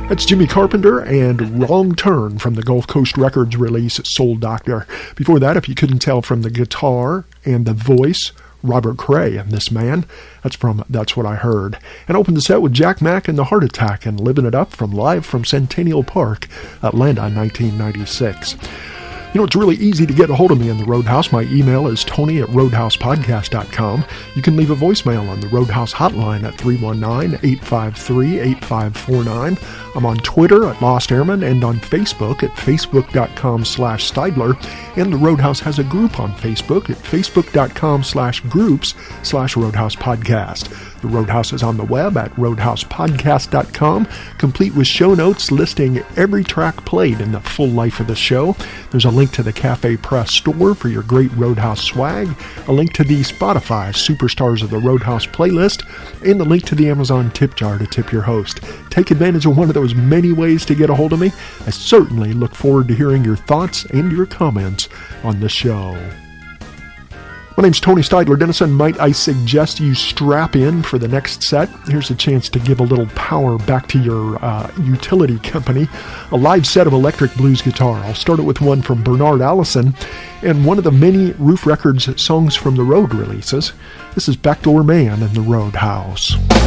That's Jimmy Carpenter and Wrong Turn from the Gulf Coast Records release Soul Doctor. Before that, if you couldn't tell from the guitar and the voice, Robert Cray and This Man. That's from That's What I Heard. And opened the set with Jack Mack and the Heart Attack and Living It Up from Live from Centennial Park, Atlanta, 1996. You know, it's really easy to get a hold of me in the Roadhouse. My email is tony@roadhousepodcast.com. You can leave a voicemail on the Roadhouse hotline at 319-853-8549. I'm on Twitter at Lost Airman and on Facebook at facebook.com/Steidler. And the Roadhouse has a group on Facebook at facebook.com/groups/Roadhouse Podcast. The Roadhouse is on the web at roadhousepodcast.com, complete with show notes listing every track played in the full life of the show. There's a link to the Cafe Press store for your great Roadhouse swag, a link to the Spotify Superstars of the Roadhouse playlist, and a link to the Amazon tip jar to tip your host. Take advantage of one of those many ways to get a hold of me. I certainly look forward to hearing your thoughts and your comments on the show. My name's Tony Steidler Dennison. Might I suggest you strap in for the next set? Here's a chance to give a little power back to your utility company. A live set of electric blues guitar. I'll start it with one from Bernard Allison and one of the many Roof Records Songs from the Road releases. This is Backdoor Man in the Roadhouse.